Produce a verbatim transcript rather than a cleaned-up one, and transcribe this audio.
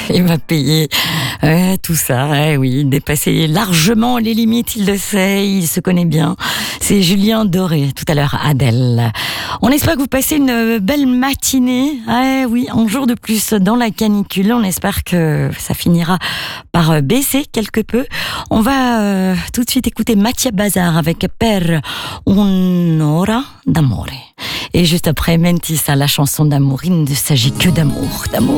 il va payer euh, tout ça. Eh oui, dépasser largement les limites, il le sait, il se connaît bien. C'est Julien Doré, tout à l'heure Adèle. On espère que vous passez une belle matinée. Eh oui, un jour de plus dans la canicule. On espère que ça finira par baisser quelque peu. On va euh, tout de suite écouter Mattia Bazar avec Per un'ora d'amore. Et juste après, Mentissa, la chanson d'amour. Il ne s'agit que d'amour, d'amour.